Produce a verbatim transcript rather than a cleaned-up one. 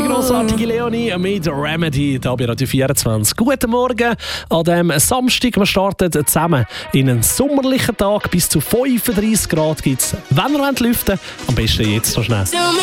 grossartige Leonie mit Remedy hier bei Radio vierundzwanzig. Guten Morgen an diesem Samstag. Wir starten zusammen in einen sommerlichen Tag. Bis zu fünfunddreissig Grad gibt es. Wenn ihr lüften wollt, am besten jetzt so schnell.